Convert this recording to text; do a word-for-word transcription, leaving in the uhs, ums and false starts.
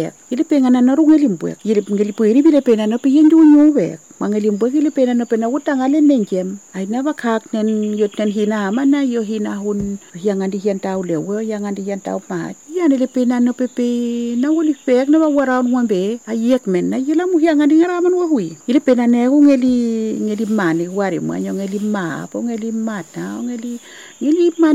Ili pengana na runga limbuek. Ili ngeli po iri bile pena na piyen du nyuwe. Mangeli limbuek ili pena na pena utang ale nengem. I never kak nen yot nen hina mana yo hina hun yang andi yang tau lewe yang andi yang tau mat. Yan ili pena na pepe na wali pek na waraun wambe ayek men na yila mu yang andi ngaraman wahui. Ili pena na ku ngeli ngeli mani wari mo ngeli ma po ngeli mata ngeli ngeli